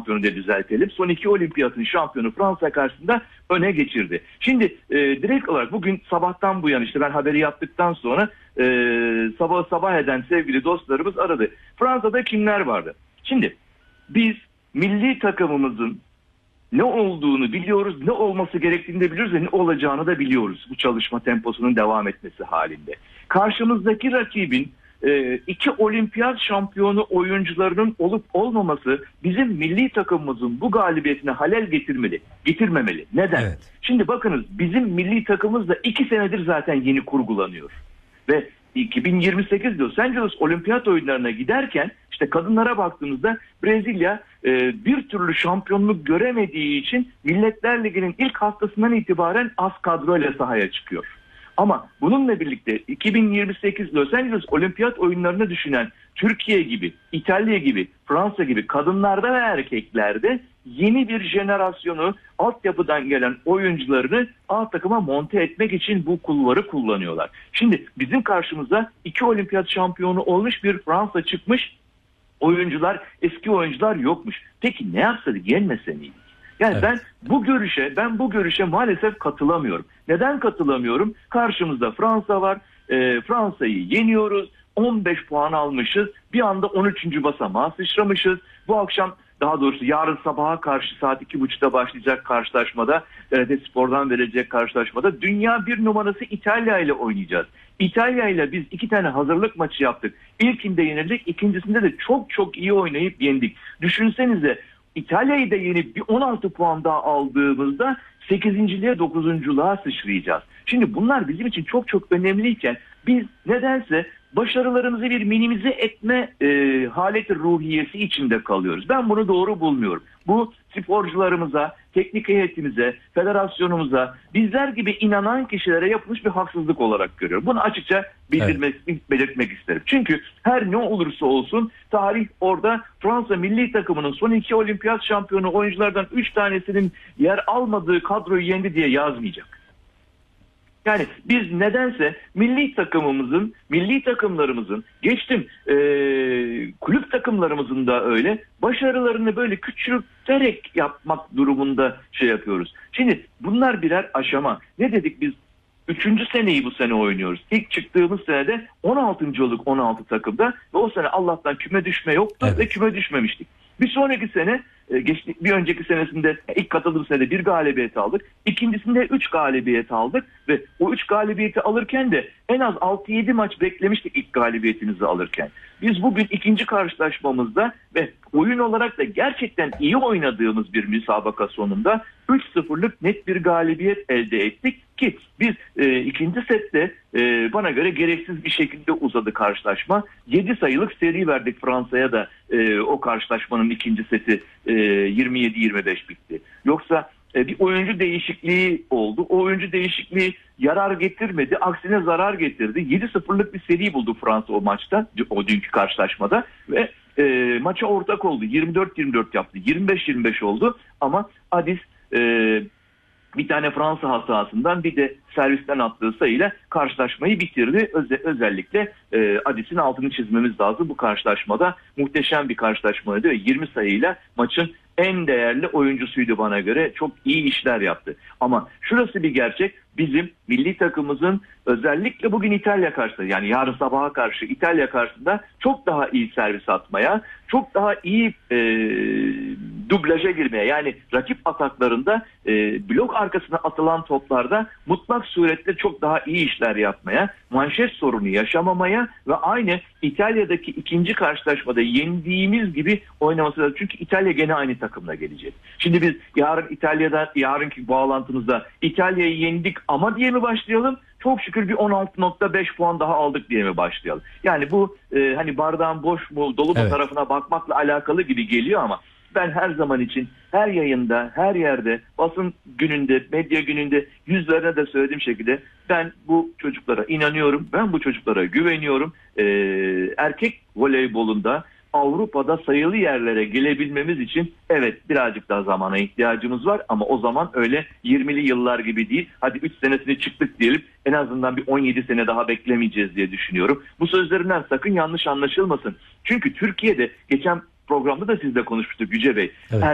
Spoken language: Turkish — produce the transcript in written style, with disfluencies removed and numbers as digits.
şampiyonu diye düzeltelim. Son 2 olimpiyatın şampiyonu Fransa karşısında öne geçirdi. Şimdi direkt olarak bugün sabahtan bu yana işte ben haberi yaptıktan sonra sabah eden sevgili dostlarımız aradı. Fransa'da kimler vardı? Şimdi biz milli takımımızın ne olduğunu biliyoruz, ne olması gerektiğini de biliyoruz ve ne olacağını da biliyoruz bu çalışma temposunun devam etmesi halinde. Karşımızdaki rakibin 2 olimpiyat şampiyonu oyuncularının olup olmaması bizim milli takımımızın bu galibiyetine halel getirmemeli. Neden? Evet. Şimdi bakınız bizim milli takımımız da 2 senedir zaten yeni kurgulanıyor. Ve 2028 Los Angeles Olimpiyat oyunlarına giderken işte kadınlara baktığımızda Brezilya bir türlü şampiyonluk göremediği için Milletler Ligi'nin ilk haftasından itibaren az kadroyla sahaya çıkıyor. Ama bununla birlikte 2028 Los Angeles Olimpiyat oyunlarını düşünen Türkiye gibi, İtalya gibi, Fransa gibi kadınlarda ve erkeklerde yeni bir jenerasyonu altyapıdan gelen oyuncularını A takıma monte etmek için bu kulvarı kullanıyorlar. Şimdi bizim karşımıza 2 olimpiyat şampiyonu olmuş bir Fransa çıkmış, oyuncular, eski oyuncular yokmuş. Peki ne yapsaydık, yenmese miydik? Yani evet. Ben bu görüşe maalesef katılamıyorum. Neden katılamıyorum? Karşımızda Fransa var. Fransa'yı yeniyoruz. 15 puan almışız. Bir anda 13. basamağa sıçramışız. Bu akşam, daha doğrusu yarın sabaha karşı saat 2.30'da başlayacak karşılaşmada, TRT Spor'dan verecek karşılaşmada dünya bir numarası İtalya ile oynayacağız. İtalya ile biz 2 tane hazırlık maçı yaptık. İlkinde yenildik, ikincisinde de çok iyi oynayıp yendik. Düşünsenize, İtalya'yı da yenip bir 16 puan daha aldığımızda 8.liğe 9.luğa sıçrayacağız. Şimdi bunlar bizim için çok önemliyken biz nedense başarılarımızı bir minimize etme haleti ruhiyesi içinde kalıyoruz. Ben bunu doğru bulmuyorum. Bu sporcularımıza, teknik heyetimize, federasyonumuza, bizler gibi inanan kişilere yapılmış bir haksızlık olarak görüyorum. Bunu açıkça belirtmek isterim. Çünkü her ne olursa olsun tarih orada Fransa milli takımının son 2 olimpiyat şampiyonu oyunculardan 3 tanesinin yer almadığı kadroyu yendi diye yazmayacak. Yani biz nedense milli takımlarımızın geçtim kulüp takımlarımızın da öyle başarılarını böyle küçülterek yapmak durumunda yapıyoruz. Şimdi bunlar birer aşama. Ne dedik biz? 3. seneyi bu sene oynuyoruz. İlk çıktığımız senede 16. 16 takımda ve o sene Allah'tan küme düşme yoktu ve küme düşmemiştik. Bir sonraki sene bir önceki senesinde ilk katıldığımız senede 1 galibiyet aldık. İkincisinde 3 galibiyet aldık ve o 3 galibiyeti alırken de en az 6-7 maç beklemiştik ilk galibiyetimizi alırken. Biz bugün ikinci karşılaşmamızda ve oyun olarak da gerçekten iyi oynadığımız bir müsabaka sonunda 3-0'lık net bir galibiyet elde ettik ki biz ikinci sette bana göre gereksiz bir şekilde uzadı karşılaşma. 7 sayılık seri verdik Fransa'ya da o karşılaşmanın ikinci seti 27-25 bitti. Yoksa bir oyuncu değişikliği oldu. O oyuncu değişikliği yarar getirmedi. Aksine zarar getirdi. 7-0'lık bir seri buldu Fransa o maçta. O dünkü karşılaşmada. Ve maça ortak oldu. 24-24 yaptı. 25-25 oldu. Ama Adis bir tane Fransa hatasından bir de servisten attığı sayıyla karşılaşmayı bitirdi. Özellikle Adis'in altını çizmemiz lazım. Bu karşılaşmada muhteşem bir karşılaşmaydı ve 20 sayıyla maçın en değerli oyuncusuydu bana göre. Çok iyi işler yaptı. Ama şurası bir gerçek. Bizim milli takımımızın özellikle bugün İtalya karşısında, yani yarın sabaha karşı İtalya karşısında çok daha iyi servis atmaya, çok daha iyi dublaja girmeye, yani rakip ataklarında blok arkasına atılan toplarda mutlak surette çok daha iyi işler yapmaya, manşet sorunu yaşamamaya ve aynı İtalya'daki ikinci karşılaşmada yendiğimiz gibi oynaması lazım. Çünkü İtalya gene aynı takımla gelecek. Şimdi biz yarınki bağlantımızda İtalya'yı yendik ama diye mi başlayalım? Çok şükür bir 16.5 puan daha aldık diye mi başlayalım? Yani bu hani bardağın boş mu dolu mu tarafına bakmakla alakalı gibi geliyor ama ben her zaman için her yayında, her yerde, basın gününde, medya gününde yüzlerine de söylediğim şekilde ben bu çocuklara inanıyorum, ben bu çocuklara güveniyorum. Erkek voleybolunda Avrupa'da sayılı yerlere gelebilmemiz için evet birazcık daha zamana ihtiyacımız var ama o zaman öyle 20'li yıllar gibi değil. Hadi 3 senesini çıktık diyelim, en azından bir 17 sene daha beklemeyeceğiz diye düşünüyorum. Bu sözlerimden sakın yanlış anlaşılmasın. Çünkü Türkiye'de geçen programda da sizle konuşmuştuk Yüce Bey. Evet.